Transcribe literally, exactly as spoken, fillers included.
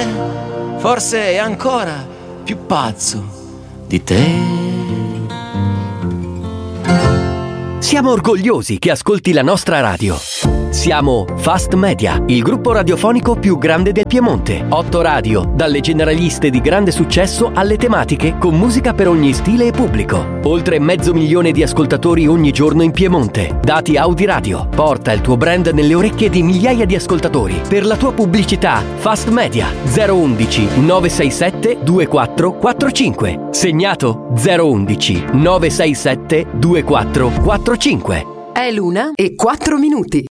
forse è ancora più pazzo di te. Siamo orgogliosi che ascolti la nostra radio. Siamo Fast Media, il gruppo radiofonico più grande del Piemonte. Otto radio, dalle generaliste di grande successo alle tematiche con musica per ogni stile e pubblico. Oltre mezzo milione di ascoltatori ogni giorno in Piemonte. Dati Audi Radio. Porta il tuo brand nelle orecchie di migliaia di ascoltatori. Per la tua pubblicità, Fast Media zero undici nove sei sette due quattro quattro cinque. Segnato zero undici nove sei sette due quattro quattro cinque. È l'una e quattro minuti.